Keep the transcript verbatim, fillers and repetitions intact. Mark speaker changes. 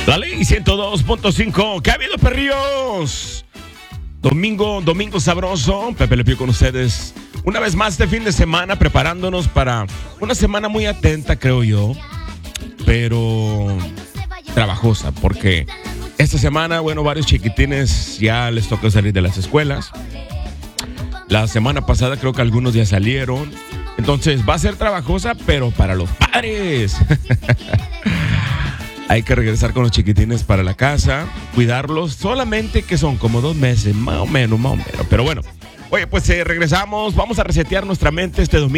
Speaker 1: La Ley ciento dos punto cinco. ¿Qué ha habido, perrillos? Domingo, domingo sabroso. Pepe Le Pew con ustedes. Una vez más este fin de semana, preparándonos para una semana muy atenta, creo yo. Pero trabajosa, porque esta semana, bueno, varios chiquitines ya les toca salir de las escuelas. La semana pasada creo que algunos ya salieron. Entonces va a ser trabajosa, pero para los padres. Hay que regresar con los chiquitines para la casa, cuidarlos, solamente que son como dos meses, más o menos, más o menos. Pero bueno, oye, pues eh, regresamos, vamos a resetear nuestra mente este domingo.